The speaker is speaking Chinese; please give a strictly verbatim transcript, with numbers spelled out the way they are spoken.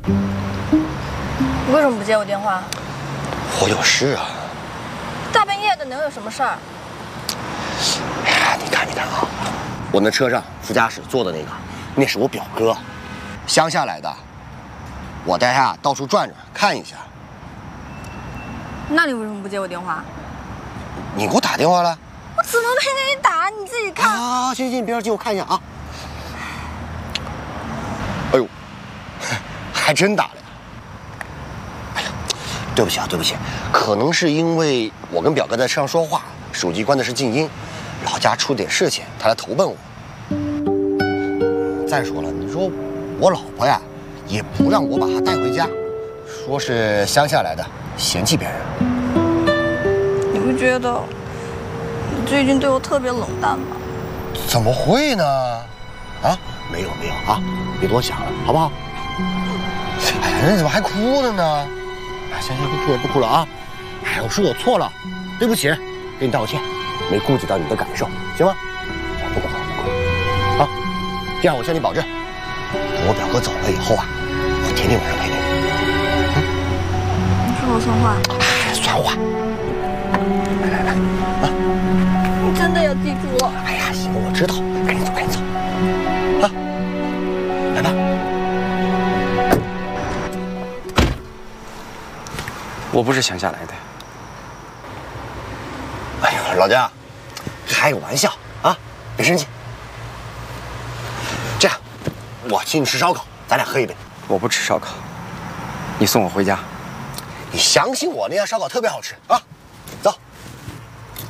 你为什么不接我电话？ 我有事啊。 大半夜的能有什么事儿？ 哎呀，你看，你看啊，我那车上副驾驶坐的那个，那是我表哥，乡下来的。我带他到处转转看一下。 那你为什么不接我电话？ 你给我打电话了？ 我怎么没给你打？你自己看。 啊，行行，别着急，我看一下啊。哎呦，还真打了呀！哎呀，对不起啊，对不起，可能是因为我跟表哥在车上说话，手机关的是静音，老家出点事情，他来投奔我。再说了，你说我老婆呀，也不让我把她带回家，说是乡下来的，嫌弃别人。 你不觉得你最近对我特别冷淡吗？ 怎么会呢？啊，没有没有啊，别多想了，好不好？哎呀，你怎么还哭了呢？哎，行行，不哭了不哭了啊！哎，我是我错了，对不起，给你道歉，没顾及到你的感受，行吗？不哭了不哭了，啊！这样我向你保证，等我表哥走了以后啊，我天天晚上陪你。嗯， 你说我算话？ 哎，算话。来来来，啊！ 你真的要记住了。 哎呀，行，我知道，赶紧走赶紧走，啊！来吧。 我不是乡下来的。 哎呀，老家，开个玩笑啊，别生气。这样，我请你吃烧烤，咱俩喝一杯。 我不吃烧烤，你送我回家。 你相信我，那家烧烤特别好吃啊。